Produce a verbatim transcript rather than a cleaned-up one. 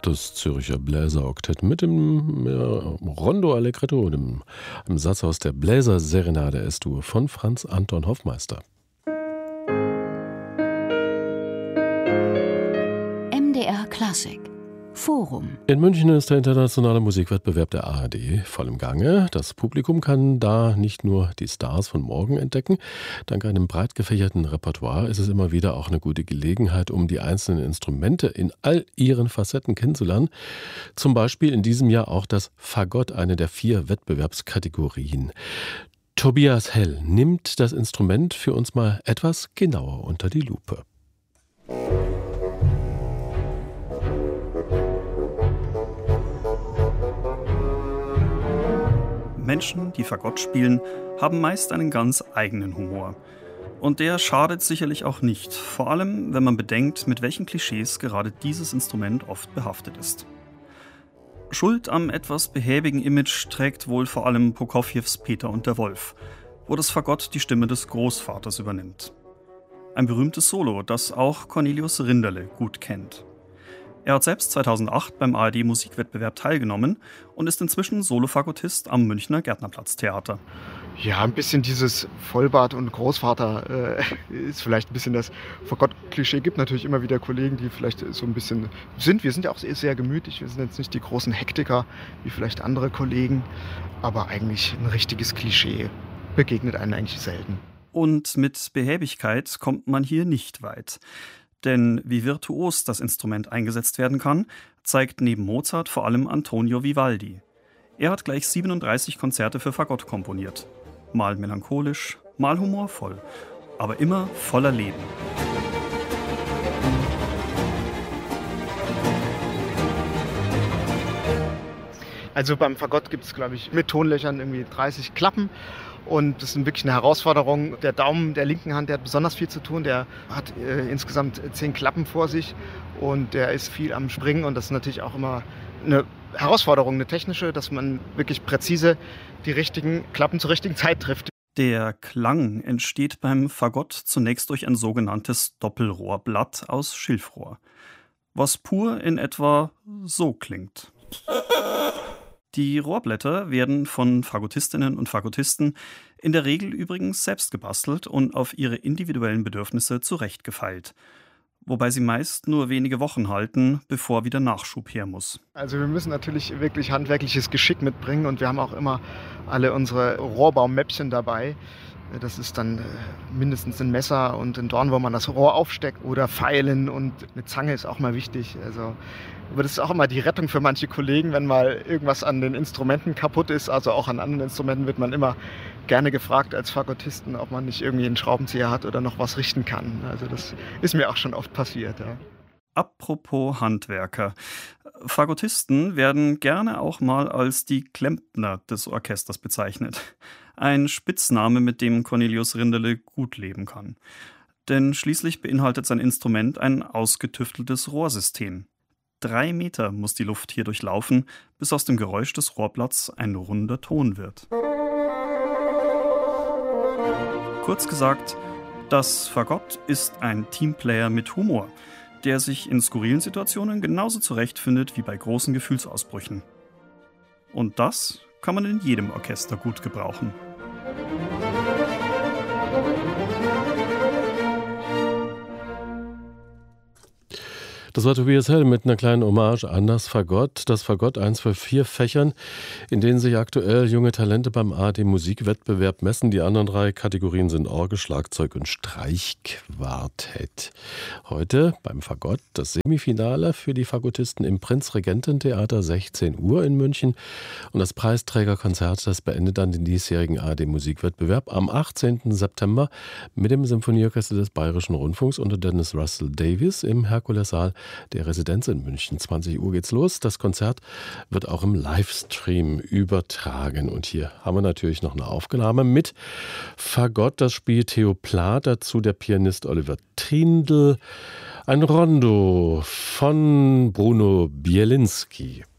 Das Zürcher Bläseroktett mit dem ja, Rondo Allegretto, dem, einem Satz aus der Bläserserenade Es-Dur von Franz Anton Hoffmeister. M D R Klassik Forum. In München ist der internationale Musikwettbewerb der A R D voll im Gange. Das Publikum kann da nicht nur die Stars von morgen entdecken. Dank einem breit gefächerten Repertoire ist es immer wieder auch eine gute Gelegenheit, um die einzelnen Instrumente in all ihren Facetten kennenzulernen. Zum Beispiel in diesem Jahr auch das Fagott, eine der vier Wettbewerbskategorien. Tobias Hell nimmt das Instrument für uns mal etwas genauer unter die Lupe. Menschen, die Fagott spielen, haben meist einen ganz eigenen Humor. Und der schadet sicherlich auch nicht, vor allem wenn man bedenkt, mit welchen Klischees gerade dieses Instrument oft behaftet ist. Schuld am etwas behäbigen Image trägt wohl vor allem Prokofjews Peter und der Wolf, wo das Fagott die Stimme des Großvaters übernimmt. Ein berühmtes Solo, das auch Cornelius Rinderle gut kennt. Er hat selbst zweitausendacht beim A R D-Musikwettbewerb teilgenommen und ist inzwischen Solofagottist am Münchner Gärtnerplatztheater. Ja, ein bisschen dieses Vollbart und Großvater äh, ist vielleicht ein bisschen das Fagott-Klischee. Gibt natürlich immer wieder Kollegen, die vielleicht so ein bisschen sind. Wir sind ja auch sehr gemütlich. Wir sind jetzt nicht die großen Hektiker wie vielleicht andere Kollegen. Aber eigentlich ein richtiges Klischee begegnet einem eigentlich selten. Und mit Behäbigkeit kommt man hier nicht weit. Denn wie virtuos das Instrument eingesetzt werden kann, zeigt neben Mozart vor allem Antonio Vivaldi. Er hat gleich siebenunddreißig Konzerte für Fagott komponiert. Mal melancholisch, mal humorvoll, aber immer voller Leben. Also beim Fagott gibt es, glaube ich, mit Tonlöchern irgendwie dreißig Klappen. Und das ist wirklich eine Herausforderung. Der Daumen der linken Hand, der hat besonders viel zu tun. Der hat äh, insgesamt zehn Klappen vor sich und der ist viel am Springen. Und das ist natürlich auch immer eine Herausforderung, eine technische, dass man wirklich präzise die richtigen Klappen zur richtigen Zeit trifft. Der Klang entsteht beim Fagott zunächst durch ein sogenanntes Doppelrohrblatt aus Schilfrohr, was pur in etwa so klingt. Die Rohrblätter werden von Fagottistinnen und Fagottisten in der Regel übrigens selbst gebastelt und auf ihre individuellen Bedürfnisse zurechtgefeilt. Wobei sie meist nur wenige Wochen halten, bevor wieder Nachschub her muss. Also wir müssen natürlich wirklich handwerkliches Geschick mitbringen und wir haben auch immer alle unsere Rohrbaumäppchen dabei. Das ist dann mindestens ein Messer und ein Dorn, wo man das Rohr aufsteckt, oder Feilen, und eine Zange ist auch mal wichtig. Also, aber das ist auch immer die Rettung für manche Kollegen, wenn mal irgendwas an den Instrumenten kaputt ist. Also auch an anderen Instrumenten wird man immer gerne gefragt als Fagottisten, ob man nicht irgendwie einen Schraubenzieher hat oder noch was richten kann. Also das ist mir auch schon oft passiert, ja. Apropos Handwerker. Fagottisten werden gerne auch mal als die Klempner des Orchesters bezeichnet. Ein Spitzname, mit dem Cornelius Rinderle gut leben kann. Denn schließlich beinhaltet sein Instrument ein ausgetüfteltes Rohrsystem. Drei Meter muss die Luft hier durchlaufen, bis aus dem Geräusch des Rohrblatts ein runder Ton wird. Kurz gesagt, das Fagott ist ein Teamplayer mit Humor, der sich in skurrilen Situationen genauso zurechtfindet wie bei großen Gefühlsausbrüchen. Und das kann man in jedem Orchester gut gebrauchen. Das war Tobias Hell mit einer kleinen Hommage an das Fagott. Das Fagott, eins von vier Fächern, in denen sich aktuell junge Talente beim A R D-Musikwettbewerb messen. Die anderen drei Kategorien sind Orgel, Schlagzeug und Streichquartett. Heute beim Fagott das Semifinale für die Fagottisten im Prinzregententheater, sechzehn Uhr in München. Und das Preisträgerkonzert, das beendet dann den diesjährigen A R D-Musikwettbewerb am achtzehnten September mit dem Symphonieorchester des Bayerischen Rundfunks unter Dennis Russell Davies im Herkulessaal der Residenz in München. zwanzig Uhr geht's los. Das Konzert wird auch im Livestream übertragen. Und hier haben wir natürlich noch eine Aufnahme mit Fagott. Das spielt Theo Plath, dazu der Pianist Oliver Trindl. Ein Rondo von Bruno Bielinski.